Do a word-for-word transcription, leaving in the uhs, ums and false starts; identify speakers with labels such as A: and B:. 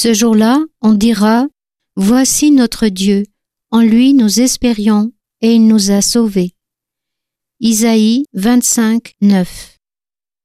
A: Ce jour-là, on dira « Voici notre Dieu, en lui nous espérions et il nous a sauvés. » Isaïe vingt-cinq, neuf.